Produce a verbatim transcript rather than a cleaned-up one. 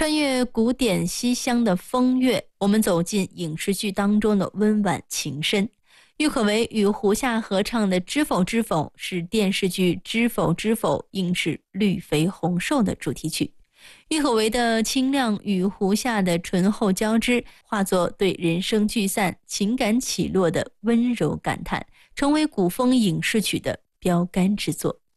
穿越古典西厢的风月，我们走进影视剧当中的温婉情深。郁可唯与胡夏合唱的《知否知否》是电视剧《知否知否》应是绿肥红瘦的主题曲。郁可唯的清亮与胡夏的醇厚交织，化作对人生聚散、情感起落的温柔感叹，成为古风影视曲的标杆之作。